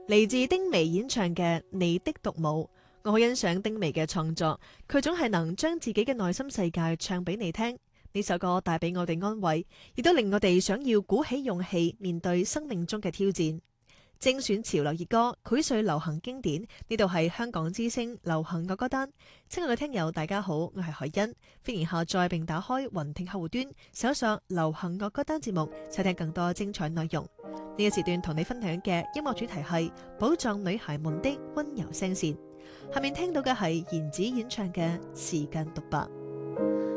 嚟自丁薇演唱嘅《你的獨舞》，我好欣賞丁薇嘅創作，佢總係能將自己嘅內心世界唱俾你聽。呢首歌帶俾我哋安慰，亦都令我哋想要鼓起勇氣面對生命中嘅挑戰。精選潮流熱歌，膾碎流行經典。呢度係香港之聲流行樂歌單。親愛嘅聽友，大家好，我係海欣，歡迎下載並打開雲聽客戶端，搜索流行樂歌單節目，收聽更多精彩內容。呢個時段同你分享嘅音樂主題係寶藏女孩們的溫柔聲線。下面聽到嘅係言子演唱嘅《時間獨白》。